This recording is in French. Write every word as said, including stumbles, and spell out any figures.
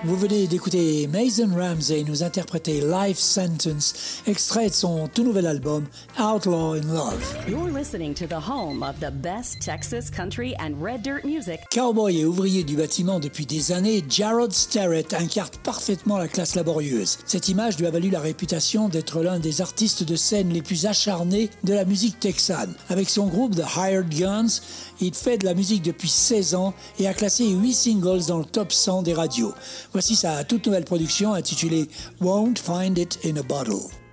Vous venez d'écouter Mason Ramsey nous interpréter Life Sentence, extrait de son tout nouvel album Outlaw in Love. You're listening to the home of the best Texas country and red dirt music. Cowboy et ouvrier du bâtiment depuis des années, Jarrod Starrett incarne parfaitement la classe laborieuse. Cette image lui a valu la réputation d'être l'un des artistes de scène les plus acharnés de la musique texane. Avec son groupe The Hired Guns, il fait de la musique depuis seize ans et a classé huit singles dans le top cent des radios. Voici sa toute nouvelle production intitulée Won't Find It in a Bottle.